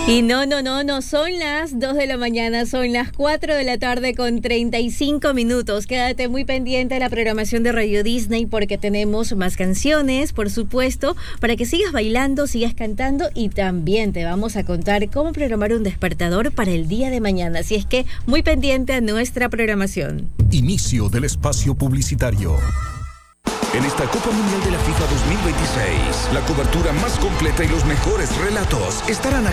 Y no son las 2 de la mañana, son las 4 de la tarde con 35 minutos. Quédate muy pendiente de la programación de Radio Disney porque tenemos más canciones, por supuesto, para que sigas bailando, sigas cantando y también te vamos a contar cómo programar un despertador para el día de mañana. Así es que muy pendiente a nuestra programación. Inicio del espacio publicitario. En esta Copa Mundial de la FIFA 2026, la cobertura más completa y los mejores relatos estarán aquí